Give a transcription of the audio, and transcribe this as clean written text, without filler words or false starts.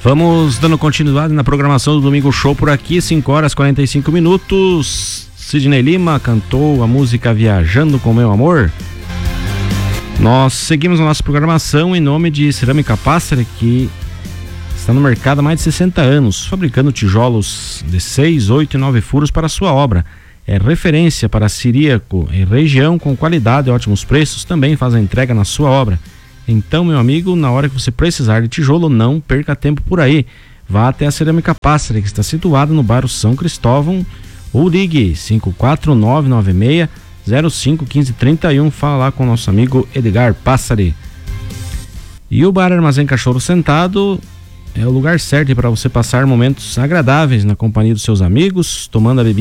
Vamos dando continuidade na programação do Domingo Show por aqui, 5h45. Sidney Lima cantou a música Viajando com Meu Amor. Nós seguimos a nossa programação em nome de Cerâmica Passare, que está no mercado há mais de 60 anos, fabricando tijolos de 6, 8 e 9 furos para a sua obra. É referência para Ciríaco e região, com qualidade e ótimos preços, também faz a entrega na sua obra. Então, meu amigo, na hora que você precisar de tijolo, não perca tempo por aí. Vá até a Cerâmica Passare, que está situada no bairro São Cristóvão, ou ligue 54996-051531. Fala lá com o nosso amigo Edgar Passare. E o Bar Armazém Cachorro Sentado é o lugar certo para você passar momentos agradáveis na companhia dos seus amigos, tomando a bebida